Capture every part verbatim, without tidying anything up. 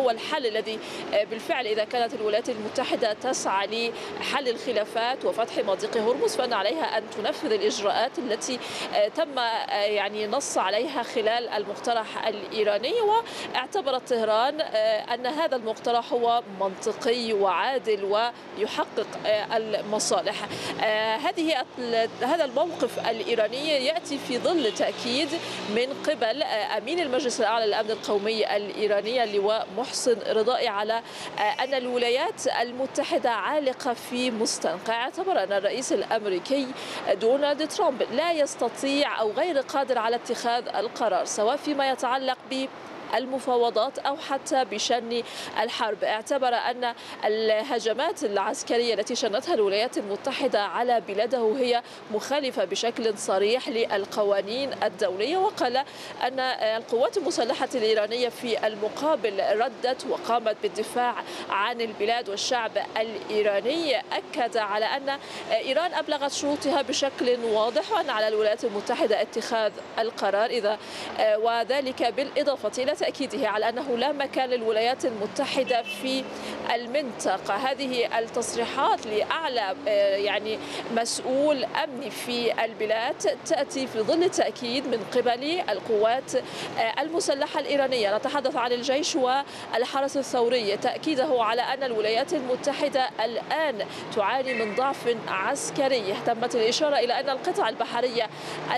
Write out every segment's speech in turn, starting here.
هو الحل الذي بالفعل إذا كانت الولايات المتحدة تسعى لحل الخلافات وفتح مضيق هرمز فإن عليها أن تنفذ الإجراءات التي تم يعني نص عليها خلال المقترح الإيراني. واعتبرت طهران أن هذا المقترح هو منطقي وعادل ويحقق المصالح. هذه هذا الموقف الإيراني يأتي في ظل تأكيد من قبل أمين المجلس الأعلى للأمن القومي الإيراني اللواء محسن رضائي على أن الولايات المتحدة عالقة في مستنقع. اعتبر أن الرئيس الأمريكي دونالد ترامب لا يستطيع أو غير قادر على اتخاذ القرار سواء فيما يتعلق ب المفاوضات أو حتى بشن الحرب. اعتبر أن الهجمات العسكرية التي شنتها الولايات المتحدة على بلاده هي مخالفة بشكل صريح للقوانين الدولية، وقال أن القوات المسلحة الإيرانية في المقابل ردت وقامت بالدفاع عن البلاد والشعب الإيراني. أكد على أن إيران أبلغت شروطها بشكل واضح وأن على الولايات المتحدة اتخاذ القرار إذا وذلك بالإضافة إلى تأكيده على أنه لا مكان للولايات المتحدة في المنطقة. هذه التصريحات لأعلى يعني مسؤول أمني في البلاد تأتي في ظل التأكيد من قبل القوات المسلحة الإيرانية. نتحدث عن الجيش والحرس الثوري، تأكيده على أن الولايات المتحدة الآن تعاني من ضعف عسكري. تمت الإشارة إلى أن القطع البحرية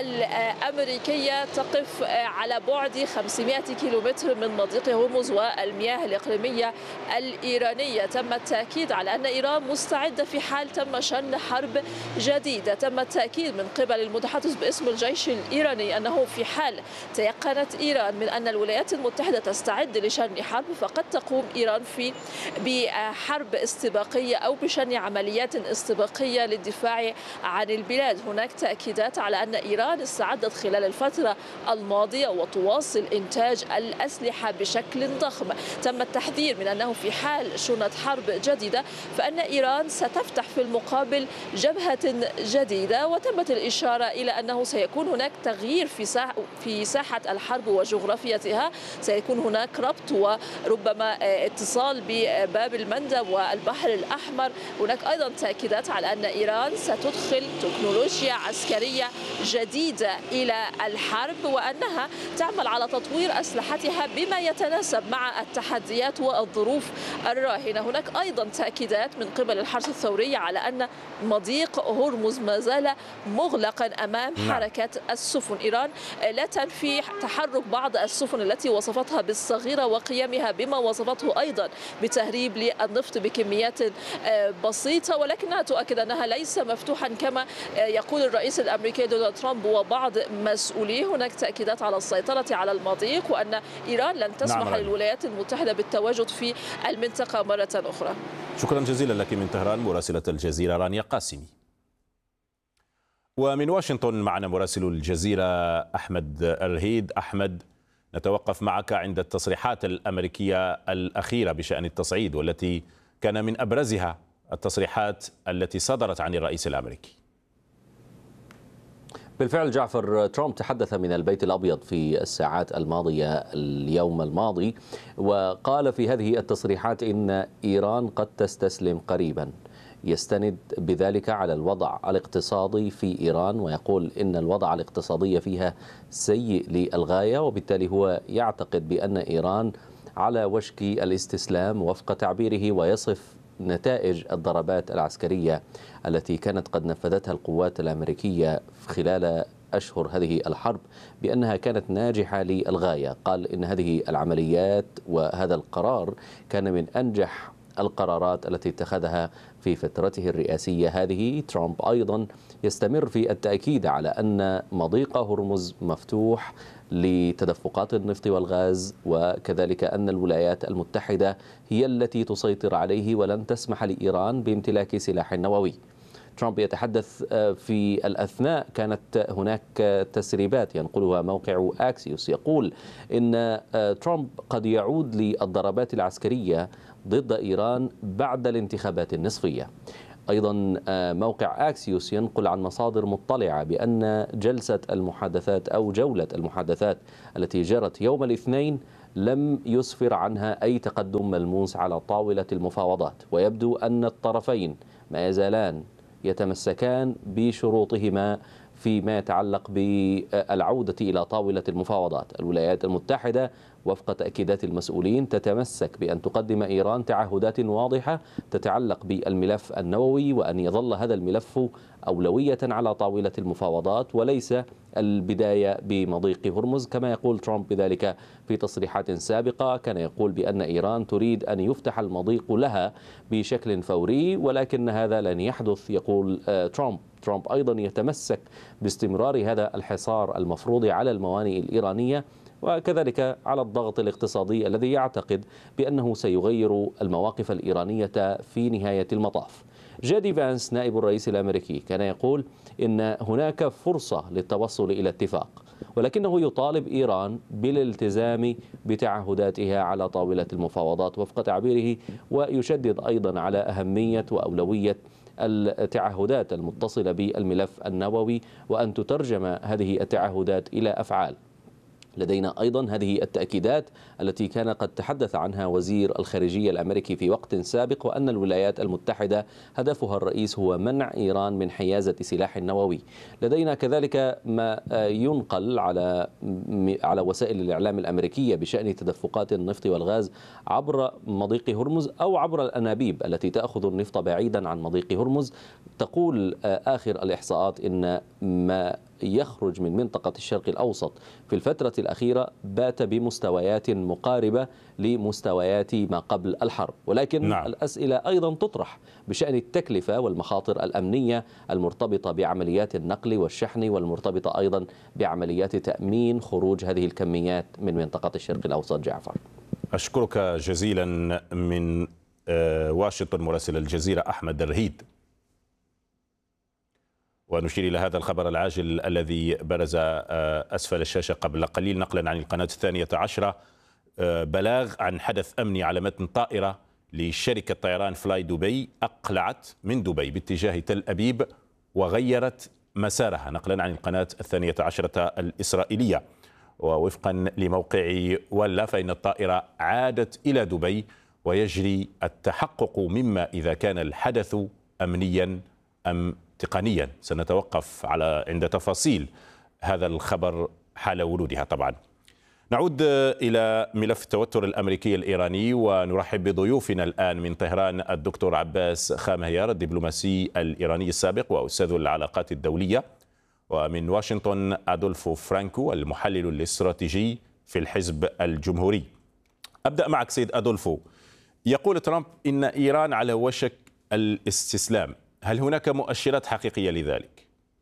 الأمريكية تقف على بعد خمسمائة كيلومتر من مضيق هرمز والمياه الإقليمية الإيرانية. تم التأكيد على أن إيران مستعدة في حال تم شن حرب جديدة. تم التأكيد من قبل المتحدث باسم الجيش الإيراني أنه في حال تيقنت إيران من أن الولايات المتحدة تستعد لشن حرب فقد تقوم إيران في بحرب استباقية أو بشن عمليات استباقية للدفاع عن البلاد. هناك تأكيدات على أن إيران استعدت خلال الفترة الماضية وتواصل إنتاج الأسلحة بشكل ضخم. تم التحذير من أنه في حال شنت حرب جديدة فإن إيران ستفتح في المقابل جبهة جديدة. وتمت الإشارة إلى أنه سيكون هناك تغيير في في ساحة الحرب وجغرافيتها، سيكون هناك ربط وربما اتصال بباب المندب والبحر الأحمر. هناك أيضا تأكيدات على أن إيران ستدخل تكنولوجيا عسكرية جديدة إلى الحرب وأنها تعمل على تطوير أسلحتها بما يتناسب مع التحديات والظروف الراهنة. هناك أيضا تأكيدات من قبل الحرس الثوري على أن مضيق هرمز ما زال مغلقا أمام حركة السفن. إيران لا تنفي تحرك بعض السفن التي وصفتها بالصغيرة وقيامها بما وصفته أيضا بتهريب للنفط بكميات بسيطة، ولكنها تؤكد أنها ليس مفتوحا كما يقول الرئيس الأمريكي دونالد ترامب وبعض مسؤوليه. هناك تأكيدات على السيطرة على المضيق وأن إيران لن تسمح نعم للولايات المتحدة بالتواجد في المنطقة مرة أخرى. شكرا جزيلا لك من طهران مراسلة الجزيرة رانيا قاسمي. ومن واشنطن معنا مراسل الجزيرة أحمد الرهيد. أحمد، نتوقف معك عند التصريحات الأمريكية الأخيرة بشأن التصعيد والتي كان من أبرزها التصريحات التي صدرت عن الرئيس الأمريكي. بالفعل جعفر، ترامب تحدث من البيت الأبيض في الساعات الماضية اليوم الماضي، وقال في هذه التصريحات إن إيران قد تستسلم قريبا، يستند بذلك على الوضع الاقتصادي في إيران، ويقول إن الوضع الاقتصادي فيها سيء للغاية، وبالتالي هو يعتقد بأن إيران على وشك الاستسلام وفق تعبيره، ويصف نتائج الضربات العسكرية التي كانت قد نفذتها القوات الأمريكية خلال أشهر هذه الحرب بأنها كانت ناجحة للغاية. قال إن هذه العمليات وهذا القرار كان من أنجح القرارات التي اتخذها في فترته الرئاسية هذه. ترامب أيضا يستمر في التأكيد على أن مضيق هرمز مفتوح لتدفقات النفط والغاز، وكذلك أن الولايات المتحدة هي التي تسيطر عليه ولن تسمح لإيران بامتلاك سلاح نووي. ترامب يتحدث في الأثناء كانت هناك تسريبات ينقلها موقع أكسيوس يقول إن ترامب قد يعود للضربات العسكرية ضد إيران بعد الانتخابات النصفية. أيضا موقع أكسيوس ينقل عن مصادر مطلعة بأن جلسة المحادثات أو جولة المحادثات التي جرت يوم الاثنين لم يسفر عنها أي تقدم ملموس على طاولة المفاوضات، ويبدو أن الطرفين ما يزالان يتمسكان بشروطهما فيما يتعلق بالعودة إلى طاولة المفاوضات. الولايات المتحدة وفق تأكيدات المسؤولين تتمسك بأن تقدم إيران تعهدات واضحة تتعلق بالملف النووي، وأن يظل هذا الملف أولوية على طاولة المفاوضات وليس البداية بمضيق هرمز، كما يقول ترامب بذلك في تصريحات سابقة. كان يقول بأن إيران تريد أن يفتح المضيق لها بشكل فوري، ولكن هذا لن يحدث، يقول ترامب. ترامب أيضا يتمسك باستمرار هذا الحصار المفروض على الموانئ الإيرانية، وكذلك على الضغط الاقتصادي الذي يعتقد بأنه سيغير المواقف الإيرانية في نهاية المطاف. جيدي فانس نائب الرئيس الأمريكي كان يقول إن هناك فرصة للتوصل إلى اتفاق، ولكنه يطالب إيران بالالتزام بتعهداتها على طاولة المفاوضات وفق تعبيره، ويشدد أيضا على أهمية وأولوية التعهدات المتصلة بالملف النووي، وأن تترجم هذه التعهدات إلى أفعال. لدينا أيضا هذه التأكيدات التي كان قد تحدث عنها وزير الخارجية الأمريكي في وقت سابق، وأن الولايات المتحدة هدفها الرئيس هو منع إيران من حيازة سلاح نووي. لدينا كذلك ما ينقل على على وسائل الإعلام الأمريكية بشأن تدفقات النفط والغاز عبر مضيق هرمز أو عبر الأنابيب التي تأخذ النفط بعيدا عن مضيق هرمز. تقول آخر الإحصاءات إن ما يخرج من منطقة الشرق الأوسط في الفترة الأخيرة بات بمستويات مقاربة لمستويات ما قبل الحرب، ولكن نعم. الأسئلة أيضا تطرح بشأن التكلفة والمخاطر الأمنية المرتبطة بعمليات النقل والشحن، والمرتبطة أيضا بعمليات تأمين خروج هذه الكميات من منطقة الشرق الأوسط. جعفر، أشكرك جزيلا من واشنطن مراسل الجزيرة أحمد الرهيد. ونشير إلى هذا الخبر العاجل الذي برز أسفل الشاشة قبل قليل نقلا عن القناة الثانية عشرة، بلاغ عن حدث أمني على متن طائرة لشركة طيران فلاي دبي أقلعت من دبي باتجاه تل أبيب وغيرت مسارها، نقلا عن القناة الثانية عشرة الإسرائيلية. ووفقا لموقع ولا فإن الطائرة عادت إلى دبي، ويجري التحقق مما إذا كان الحدث أمنيا أم تقنيا. سنتوقف على عند تفاصيل هذا الخبر حال ورودها. طبعا نعود إلى ملف التوتر الأمريكي الإيراني ونرحب بضيوفنا الآن من طهران الدكتور عباس خامهيار الدبلوماسي الإيراني السابق وأستاذ العلاقات الدولية، ومن واشنطن أدولفو فرانكو المحلل الاستراتيجي في الحزب الجمهوري. أبدأ معك سيد أدولفو. يقول ترامب إن إيران على وشك الاستسلام، هل هناك مؤشرات حقيقية لذلك؟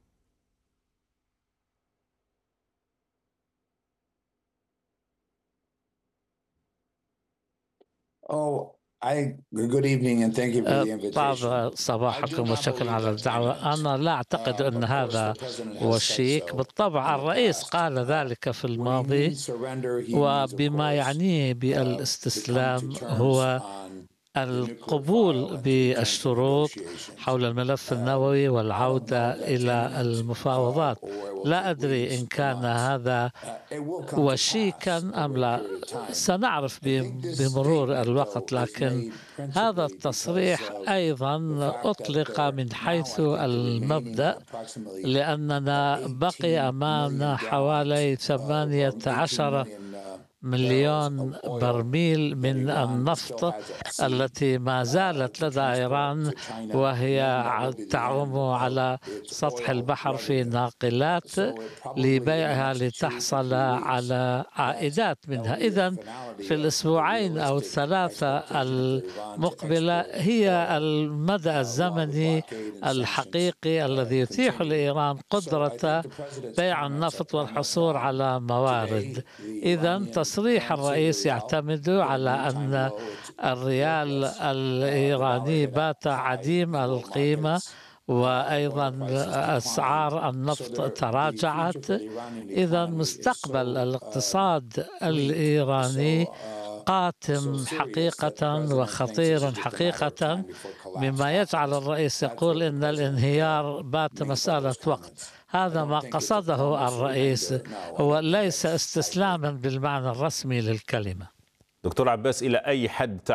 طاب صباحكم وشكرا على الدعوة. أنا لا أعتقد أن هذا هو الشيك. بالطبع الرئيس قال ذلك في الماضي، وبما يعنيه بالاستسلام هو القبول بالشروط حول الملف النووي والعودة إلى المفاوضات. لا أدري إن كان هذا وشيكا أم لا، سنعرف بمرور الوقت، لكن هذا التصريح أيضا أطلق من حيث المبدأ، لأننا بقي أمامنا حوالي ثمانية عشر مليون برميل من النفط التي ما زالت لدى إيران، وهي تعوم على سطح البحر في ناقلات لبيعها لتحصل على عائدات منها. إذن في الأسبوعين أو الثلاثة المقبلة هي المدى الزمني الحقيقي الذي يتيح لإيران قدرة بيع النفط والحصول على موارد. إذن تصريح الرئيس يعتمد على أن الريال الإيراني بات عديم القيمة، وأيضا أسعار النفط تراجعت. إذا مستقبل الاقتصاد الإيراني قاتم حقيقة وخطير حقيقة، مما يجعل الرئيس يقول إن الانهيار بات مسألة وقت. هذا ما قصده الرئيس، هو ليس استسلاما بالمعنى الرسمي للكلمة. دكتور عباس، إلى أي حد